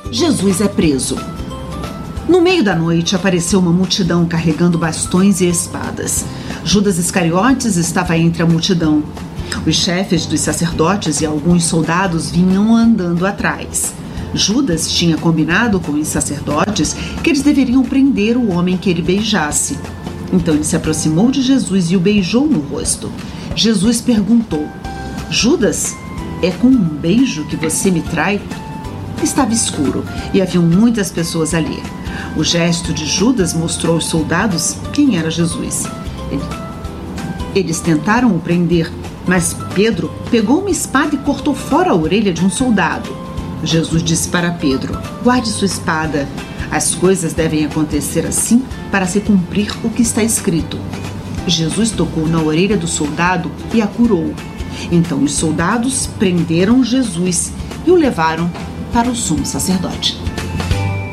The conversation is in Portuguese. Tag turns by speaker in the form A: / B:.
A: Jesus é preso. No meio da noite apareceu uma multidão carregando bastões e espadas. Judas Iscariotes estava entre a multidão. Os chefes dos sacerdotes e alguns soldados vinham andando atrás. Judas tinha combinado com os sacerdotes que eles deveriam prender o homem que ele beijasse. Então ele se aproximou de Jesus e o beijou no rosto. Jesus perguntou: Judas, é com um beijo que você me trai? Estava escuro e haviam muitas pessoas ali. O gesto de Judas mostrou aos soldados quem era Jesus. Eles tentaram o prender, mas Pedro pegou uma espada e cortou fora a orelha de um soldado. Jesus disse para Pedro: guarde sua espada. As coisas devem acontecer assim para se cumprir o que está escrito. Jesus tocou na orelha do soldado e a curou. Então os soldados prenderam Jesus e o levaram para o sumo sacerdote.